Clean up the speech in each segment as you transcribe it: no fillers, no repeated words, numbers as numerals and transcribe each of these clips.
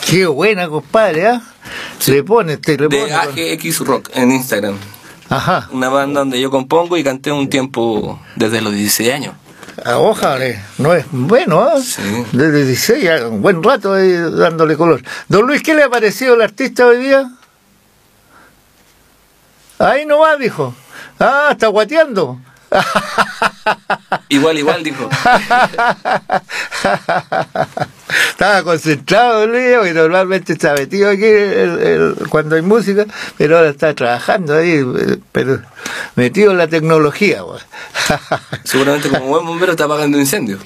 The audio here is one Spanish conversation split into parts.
Qué buena, compadre, ¿ah? Sí. Le pone. De AGX Rock en Instagram. Ajá. Una banda donde yo compongo y canté un tiempo desde los 16 años. Ojalá, no es bueno, ¿eh? Sí. Desde 16, ya, un buen rato ahí dándole color. Don Luis, ¿qué le ha parecido el artista hoy día? Ahí no va, dijo. Ah, está guateando. Igual, dijo. Estaba concentrado, Leo, y normalmente está metido aquí cuando hay música, pero ahora está trabajando ahí, pero metido en la tecnología. Seguramente como buen bombero está apagando incendios.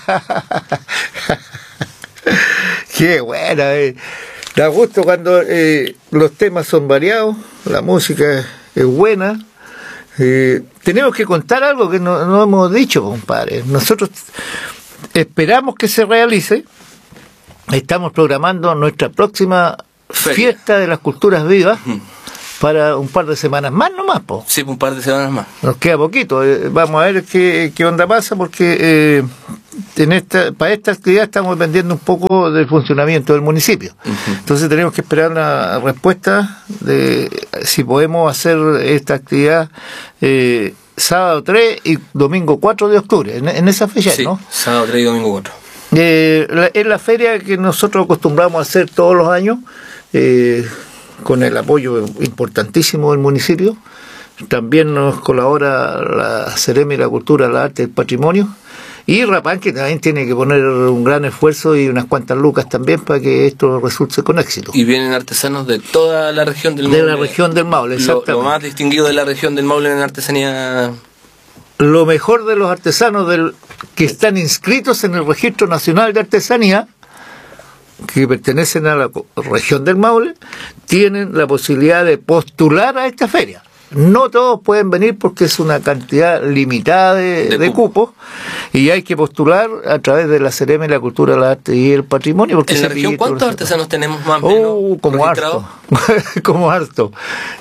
Qué buena, Da gusto cuando los temas son variados, la música es buena. Tenemos que contar algo que no hemos dicho, compadre. Nosotros esperamos que se realice. Estamos programando nuestra próxima fiesta de las culturas vivas para un par de semanas más nomás, po. Sí, un par de semanas más. Nos queda poquito. Vamos a ver qué onda pasa, porque para esta actividad estamos dependiendo un poco del funcionamiento del municipio. Entonces tenemos que esperar una respuesta de si podemos hacer esta actividad sábado 3 y domingo 4 de octubre, en esa fecha, sí, ¿no? Sábado 3 y domingo 4. Es la feria que nosotros acostumbramos a hacer todos los años, con el apoyo importantísimo del municipio. También nos colabora la Seremi de la Cultura, la Arte y el Patrimonio. Y Rapán, que también tiene que poner un gran esfuerzo y unas cuantas lucas también para que esto resulte con éxito. Y vienen artesanos de toda la región del Maule. De la región del Maule, exactamente. Lo más distinguido de la región del Maule en artesanía. Lo mejor de los artesanos que están inscritos en el Registro Nacional de Artesanía, que pertenecen a la región del Maule, tienen la posibilidad de postular a esta feria. No todos pueden venir porque es una cantidad limitada de cupos, y hay que postular a través de la Seremi de la Cultura, la Arte y el Patrimonio. Porque ¿En la región cuántos artesanos tenemos más o menos como harto. Como harto.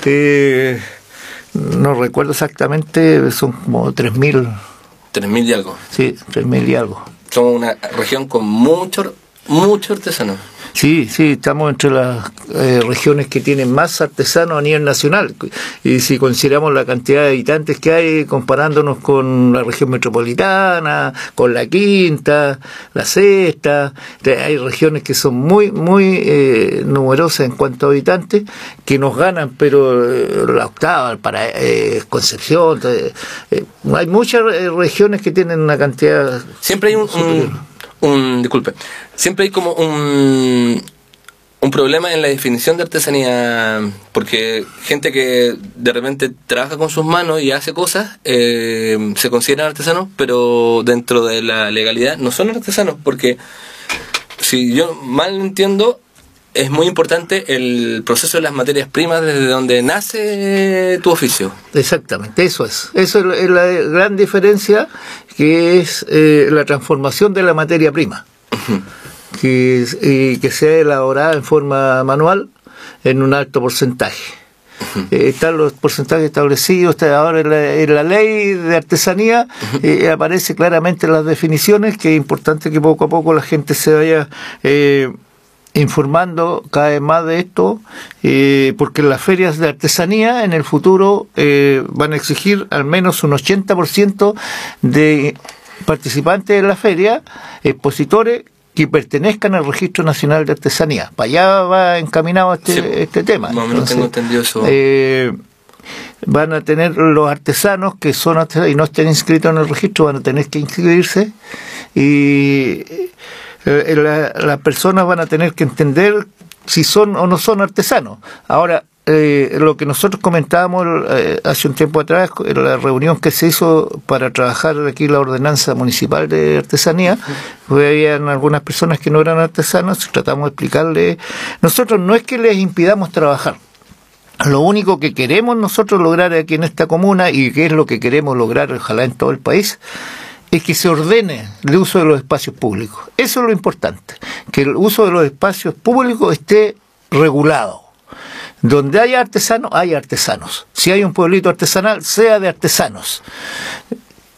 No recuerdo exactamente, son como 3.000. 3.000 y algo. Sí, 3.000 y algo. Somos una región con mucho artesano. Sí, estamos entre las regiones que tienen más artesanos a nivel nacional. Y si consideramos la cantidad de habitantes que hay, comparándonos con la región metropolitana, con la quinta, la sexta, hay regiones que son muy numerosas en cuanto a habitantes, que nos ganan, pero la octava, para Concepción, hay muchas regiones que tienen una cantidad. Siempre hay disculpe, siempre hay como un problema en la definición de artesanía, porque gente que de repente trabaja con sus manos y hace cosas, se consideran artesanos, pero dentro de la legalidad no son artesanos, porque si yo mal entiendo, es muy importante el proceso de las materias primas desde donde nace tu oficio. Exactamente, eso es la gran diferencia, que es la transformación de la materia prima, que sea elaborada en forma manual en un alto porcentaje. Están los porcentajes establecidos ahora en la ley de artesanía. Aparece claramente en las definiciones, que es importante que poco a poco la gente se vaya informando cada vez más de esto, porque las ferias de artesanía en el futuro van a exigir al menos un 80% de participantes de la feria, expositores que pertenezcan al Registro Nacional de Artesanía. Para allá va encaminado este tema. Más o menos tengo entendido eso. Van a tener los artesanos que son artesanos y no estén inscritos en el registro, van a tener que inscribirse, y las personas van a tener que entender si son o no son artesanos. Ahora, lo que nosotros comentábamos hace un tiempo atrás, en la reunión que se hizo para trabajar aquí la ordenanza municipal de artesanía, habían algunas personas que no eran artesanos, tratamos de explicarles. Nosotros no es que les impidamos trabajar. Lo único que queremos nosotros lograr aquí en esta comuna, y que es lo que queremos lograr ojalá en todo el país, es que se ordene el uso de los espacios públicos. Eso es lo importante, que el uso de los espacios públicos esté regulado. Donde haya artesanos, hay artesanos. Si hay un pueblito artesanal, sea de artesanos.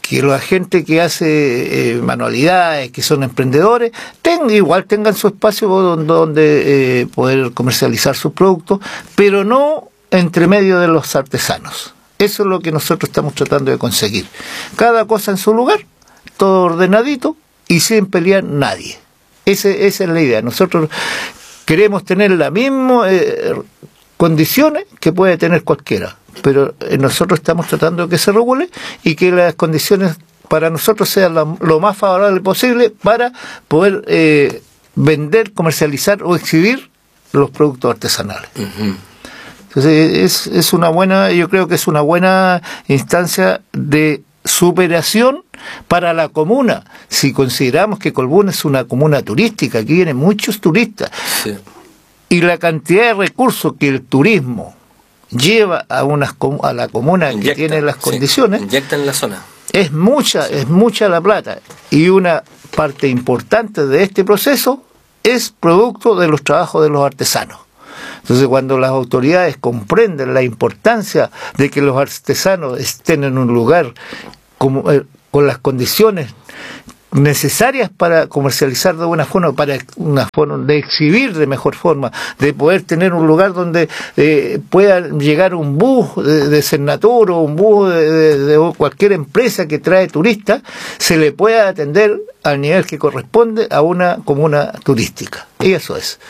que la gente que hace manualidades, que son emprendedores, igual tengan su espacio donde poder comercializar sus productos, pero no entre medio de los artesanos. Eso es lo que nosotros estamos tratando de conseguir. Cada cosa en su lugar, todo ordenadito y sin pelear nadie. Esa es la idea. Nosotros queremos tener las mismas condiciones que puede tener cualquiera, pero nosotros estamos tratando de que se regule y que las condiciones para nosotros sean lo más favorable posible para poder vender, comercializar o exhibir los productos artesanales. Uh-huh. Entonces es una buena, yo creo que es una buena instancia de superación para la comuna. Si consideramos que Colbún es una comuna turística, aquí vienen muchos turistas, sí, y la cantidad de recursos que el turismo lleva a la comuna que tiene las condiciones, inyecta en la zona, es mucha la plata, y una parte importante de este proceso es producto de los trabajos de los artesanos. Entonces, cuando las autoridades comprenden la importancia de que los artesanos estén en un lugar con las condiciones necesarias para comercializar de buena forma, para una forma de exhibir de mejor forma, de poder tener un lugar donde pueda llegar un bus de Cernatur o un bus de cualquier empresa que trae turistas, se le pueda atender al nivel que corresponde a una comuna turística. Y eso es.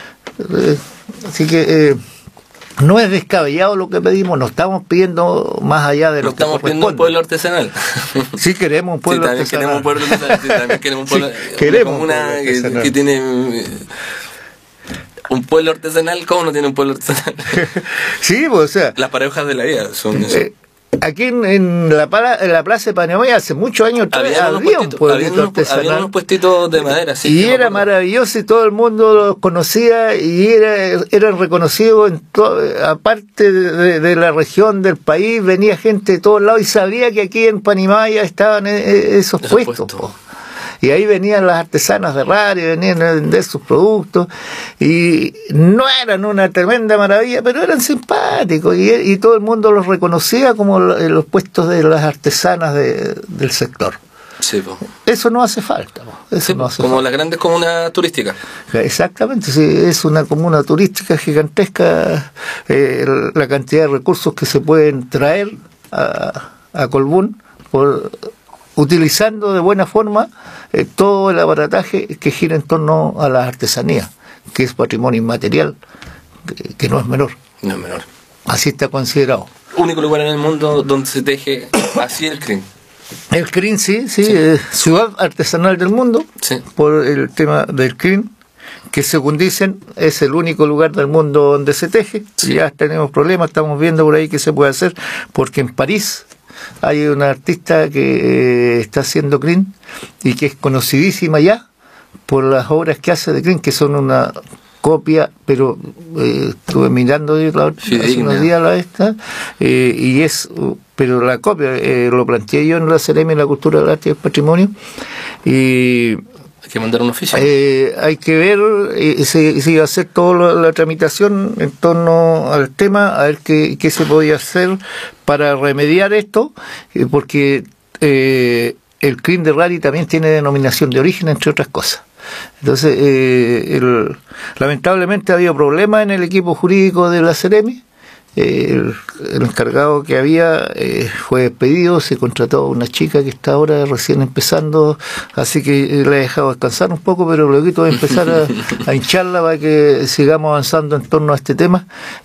Así que no es descabellado lo que pedimos, no estamos pidiendo más allá de lo que corresponde. Estamos pidiendo un pueblo artesanal. Sí, queremos un pueblo artesanal. Queremos un pueblo artesanal. Sí, también queremos un pueblo, queremos una comuna que tiene un pueblo artesanal. ¿Cómo no tiene un pueblo artesanal? Sí, pues, o sea, las paradojas de la vida son eso. Aquí en la plaza de Panamá hace muchos años había un pueblito artesanal. Había unos puestitos de madera, sí. Y era maravilloso y todo el mundo los conocía y eran reconocidos aparte de la región del país, venía gente de todos lados y sabía que aquí en Panamá ya estaban esos puestos. Y ahí venían las artesanas de radio, venían a vender sus productos, y no eran una tremenda maravilla, pero eran simpáticos, y todo el mundo los reconocía como los puestos de las artesanas del sector. Sí, po. Eso no hace falta. Eso sí, no hace como falta. las grandes comunas turísticas. Exactamente, sí, es una comuna turística gigantesca, la cantidad de recursos que se pueden traer a Colbún utilizando de buena forma todo el aparataje que gira en torno a las artesanías, que es patrimonio inmaterial, que no es menor. No es menor. Así está considerado. Único lugar en el mundo donde se teje así el crin. El crin, sí. Ciudad artesanal del mundo, sí, por el tema del crin, que según dicen es el único lugar del mundo donde se teje. Sí. Ya tenemos problemas, estamos viendo por ahí qué se puede hacer, porque en París hay una artista que está haciendo crin y que es conocidísima ya por las obras que hace de crin, que son una copia, pero estuve mirando hace unos días y pero la copia lo planteé yo en la Seremi de la Cultura, del Arte y el Patrimonio, y hay que mandar un oficio. Hay que ver si va a hacer toda la tramitación en torno al tema, a ver qué se podía hacer para remediar esto, porque el crin de Rari también tiene denominación de origen, entre otras cosas. Entonces, lamentablemente ha habido problemas en el equipo jurídico de la Seremi. El encargado que había fue despedido, se contrató a una chica que está ahora recién empezando, así que le he dejado descansar un poco, pero luego voy a empezar a hincharla para que sigamos avanzando en torno a este tema,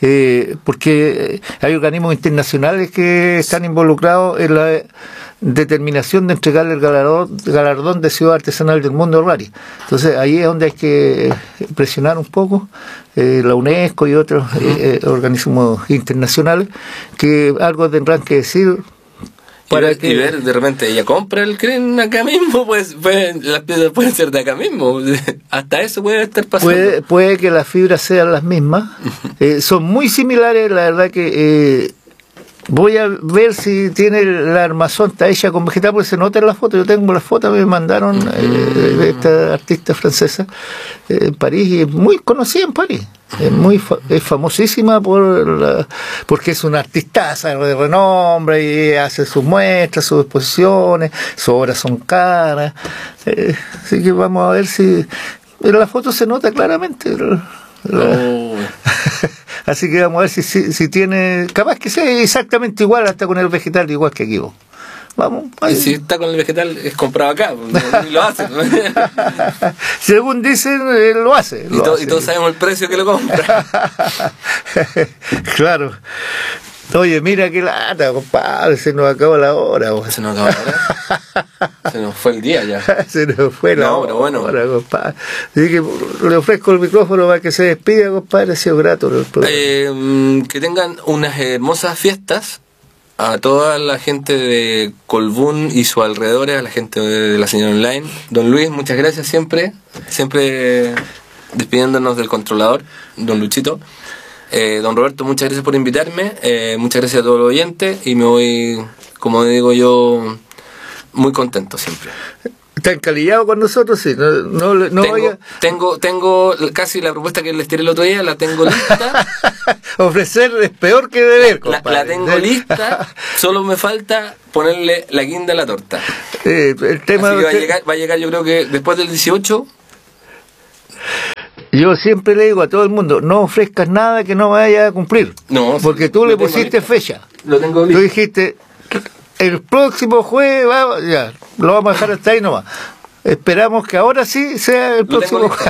porque hay organismos internacionales que están involucrados en la determinación de entregarle el galardón de Ciudad Artesanal del Mundo Rari. Entonces ahí es donde hay que presionar un poco, la UNESCO y otros organismos internacionales que algo tendrán que decir para y ver, de repente ella compra el crin acá mismo, pues las piezas pueden ser de acá mismo, hasta eso puede estar pasando. Puede que las fibras sean las mismas, son muy similares, la verdad que voy a ver si tiene la armazón, está hecha con vegetal, porque se nota en la foto. Yo tengo las fotos que me mandaron de esta artista francesa en París, y es muy conocida en París. Es famosísima porque es una artistaza de renombre y hace sus muestras, sus exposiciones, sus obras son caras. Así que vamos a ver si... En la foto se nota claramente. Así que vamos a ver si tiene... Capaz que sea exactamente igual, hasta con el vegetal, igual que aquí vos. Vamos. Y si está con el vegetal, es comprado acá, y lo hace. Según dicen, lo hace. Y todos sabemos el precio que lo compra. Claro. Oye, mira qué lata, compadre, se nos acabó la hora. Se nos acabó la hora. Se nos fue el día ya. Se nos fue la hora, pero bueno. Compadre. Así que le ofrezco el micrófono para que se despida, compadre. Ha sido grato el programa. Que tengan unas hermosas fiestas. A toda la gente de Colbún y sus alrededores, a la gente de la señal online. Don Luis, muchas gracias siempre despidiéndonos del controlador, don Luchito. Don Roberto, muchas gracias por invitarme, muchas gracias a todos los oyentes y me voy, como digo yo, muy contento siempre. ¿Está encalillado con nosotros? Sí, tengo casi la propuesta que les tiré el otro día, la tengo lista. Ofrecer es peor que deber, compadre. La tengo lista, solo me falta ponerle la guinda a la torta. El tema así que va a llegar yo creo que después del 18. Yo siempre le digo a todo el mundo, no ofrezcas nada que no vaya a cumplir. No, porque tú le pusiste fecha. Lo tengo listo. Tú dijiste, el próximo jueves, ya, lo vamos a dejar hasta ahí nomás. Esperamos que ahora sí sea el próximo jueves.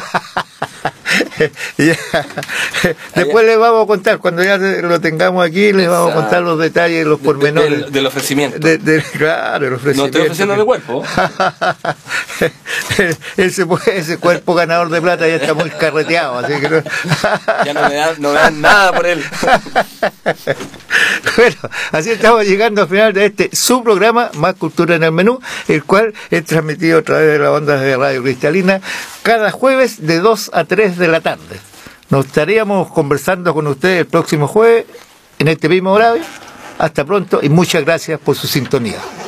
Después les vamos a contar, cuando ya lo tengamos aquí, les vamos a contar los detalles, los pormenores. Del ofrecimiento. Claro, el ofrecimiento. No estoy ofreciendo mi cuerpo. ese cuerpo ganador de plata ya está muy carreteado, así que ya no me dan nada por él. Bueno, así estamos llegando al final de su programa, Más Cultura en el Menú, el cual es transmitido a través de las ondas de Radio Cristalina cada jueves de 2 a 3 de la tarde. Nos estaríamos conversando con ustedes el próximo jueves en este mismo horario. Hasta pronto y muchas gracias por su sintonía.